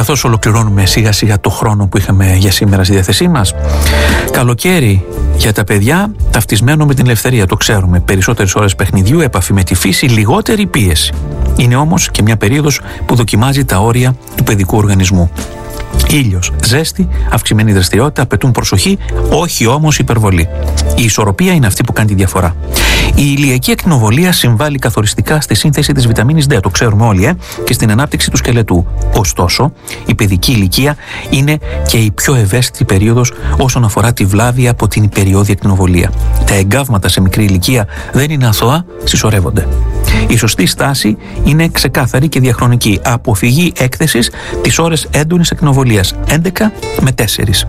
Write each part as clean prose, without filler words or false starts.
καθώς ολοκληρώνουμε σιγά σιγά το χρόνο που είχαμε για σήμερα στη διάθεσή μας. Καλοκαίρι για τα παιδιά ταυτισμένο με την ελευθερία, το ξέρουμε. Περισσότερες ώρες παιχνιδιού, έπαφη με τη φύση, λιγότερη πίεση. Είναι όμως και μια περίοδος που δοκιμάζει τα όρια του παιδικού οργανισμού. Ήλιος, ζέστη, αυξημένη δραστηριότητα απαιτούν προσοχή, όχι όμως υπερβολή. Η ισορροπία είναι αυτή που κάνει τη διαφορά. Η ηλιακή ακτινοβολία συμβάλλει καθοριστικά στη σύνθεση της βιταμίνης D, το ξέρουμε όλοι, και στην ανάπτυξη του σκελετού. Ωστόσο, η παιδική ηλικία είναι και η πιο ευαίσθητη περίοδος όσον αφορά τη βλάβη από την υπεριώδη ακτινοβολία. Τα εγκάβματα σε μικρή ηλικία δεν είναι αθώα, συσσωρεύονται. Η σωστή στάση είναι ξεκάθαρη και διαχρονική. Αποφυγή έκθεσης τις ώρες έντονης ακτινοβολίας 11 με 4.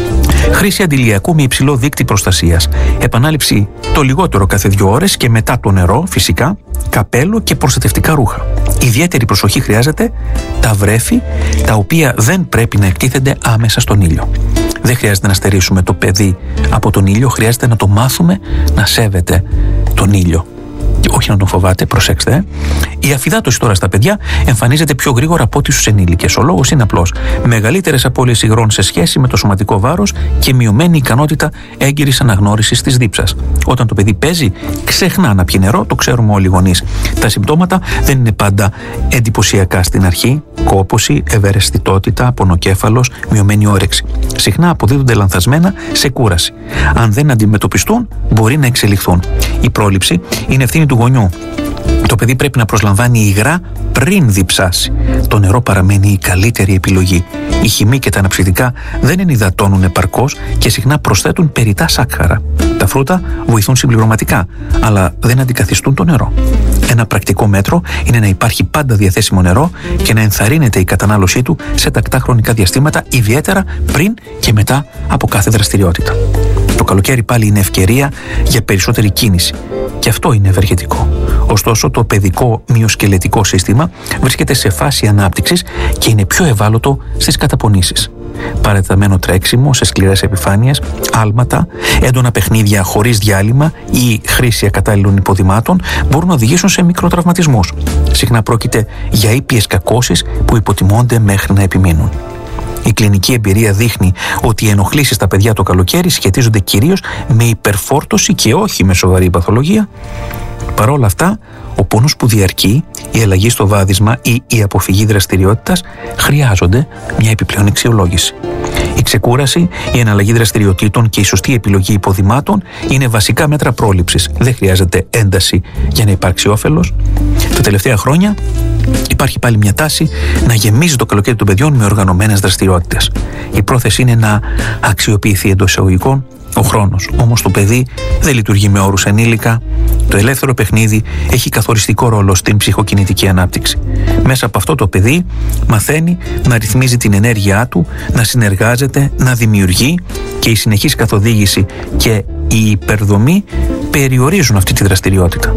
Χρήση αντιλιακού με υψηλό δείκτη προστασίας. Επανάληψη το λιγότερο κάθε 2 ώρες και μετά το νερό, φυσικά, καπέλο και προστατευτικά ρούχα. Ιδιαίτερη προσοχή χρειάζεται τα βρέφη, τα οποία δεν πρέπει να εκτίθενται άμεσα στον ήλιο. Δεν χρειάζεται να στερήσουμε το παιδί από τον ήλιο, χρειάζεται να το μάθουμε να σέβεται τον ήλιο. Όχι να τον φοβάται, προσέξτε. Η αφυδάτωση τώρα στα παιδιά εμφανίζεται πιο γρήγορα από ό,τι στους ενήλικες. Ο λόγος είναι απλός. Μεγαλύτερες απώλειες υγρών σε σχέση με το σωματικό βάρος και μειωμένη ικανότητα έγκυρης αναγνώρισης της δίψας. Όταν το παιδί παίζει, ξεχνά να πιει νερό, το ξέρουμε όλοι οι γονείς. Τα συμπτώματα δεν είναι πάντα εντυπωσιακά στην αρχή. Κόπωση, ευαισθητότητα, πονοκέφαλος, μειωμένη όρεξη. Συχνά αποδίδονται λανθασμένα σε κούραση. Αν δεν αντιμετωπιστούν, μπορεί να εξελιχθούν. Η πρόληψη είναι ευθύνη του γονιού. Το παιδί πρέπει να προσλαμβάνει υγρά πριν διψάσει. Το νερό παραμένει η καλύτερη επιλογή. Οι χυμοί και τα αναψυκτικά δεν ενυδατώνουν επαρκώς και συχνά προσθέτουν περιττά σάκχαρα. Τα φρούτα βοηθούν συμπληρωματικά, αλλά δεν αντικαθιστούν το νερό. Ένα πρακτικό μέτρο είναι να υπάρχει πάντα διαθέσιμο νερό και να ενθαρρύνεται η κατανάλωσή του σε τακτά χρονικά διαστήματα, ιδιαίτερα πριν και μετά από κάθε δραστηριότητα. Το καλοκαίρι πάλι είναι ευκαιρία για περισσότερη κίνηση. Και αυτό είναι ευεργετικό. Ωστόσο, το παιδικό μυοσκελετικό σύστημα βρίσκεται σε φάση ανάπτυξης και είναι πιο ευάλωτο στις καταπονήσεις. Παρατεταμένο τρέξιμο σε σκληρές επιφάνειες, άλματα, έντονα παιχνίδια χωρίς διάλειμμα ή χρήση ακατάλληλων υποδημάτων μπορούν να οδηγήσουν σε μικροτραυματισμούς. Συχνά πρόκειται για ήπιες κακώσεις που υποτιμώνται μέχρι να επιμείνουν. Η κλινική εμπειρία δείχνει ότι οι ενοχλήσεις στα παιδιά το καλοκαίρι σχετίζονται κυρίως με υπερφόρτωση και όχι με σοβαρή παθολογία. Παρ' όλα αυτά, ο πόνος που διαρκεί, η αλλαγή στο βάδισμα ή η αποφυγή δραστηριότητας χρειάζονται μια επιπλέον αξιολόγηση. Η ξεκούραση, η εναλλαγή δραστηριοτήτων και η σωστή επιλογή υποδημάτων είναι βασικά μέτρα πρόληψης. Δεν χρειάζεται ένταση για να υπάρξει όφελος. Τα τελευταία χρόνια υπάρχει πάλι μια τάση να γεμίζει το καλοκαίρι των παιδιών με οργανωμένες δραστηριότητες. Η πρόθεση είναι να αξιοποιηθεί εντός εισαγωγικών ο χρόνος. Όμως το παιδί δεν λειτουργεί με όρους ενήλικα. Το ελεύθερο παιχνίδι έχει καθοριστικό ρόλο στην ψυχοκινητική ανάπτυξη. Μέσα από αυτό το παιδί μαθαίνει να ρυθμίζει την ενέργειά του, να συνεργάζεται, να δημιουργεί, και η συνεχής καθοδήγηση και η υπερδομή περιορίζουν αυτή τη δραστηριότητα.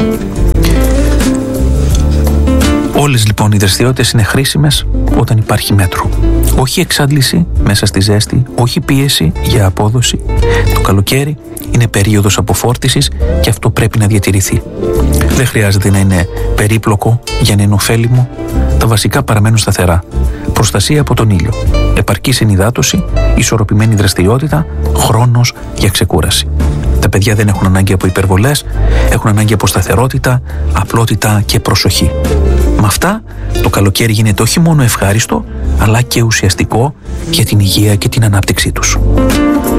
Όλες λοιπόν οι δραστηριότητες είναι χρήσιμες όταν υπάρχει μέτρο. Όχι εξάντληση μέσα στη ζέστη, όχι πίεση για απόδοση. Το καλοκαίρι είναι περίοδος αποφόρτισης και αυτό πρέπει να διατηρηθεί. Δεν χρειάζεται να είναι περίπλοκο για να είναι ωφέλιμο. Τα βασικά παραμένουν σταθερά. Προστασία από τον ήλιο, επαρκής ενυδάτωση, ισορροπημένη δραστηριότητα, χρόνος για ξεκούραση. Τα παιδιά δεν έχουν ανάγκη από υπερβολές, έχουν ανάγκη από σταθερότητα, απλότητα και προσοχή. Με αυτά, το καλοκαίρι γίνεται όχι μόνο ευχάριστο, αλλά και ουσιαστικό για την υγεία και την ανάπτυξή τους.